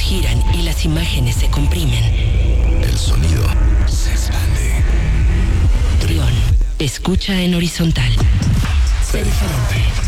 giran y las imágenes se comprimen. El sonido se expande. Trión, escucha en horizontal. Sé diferente.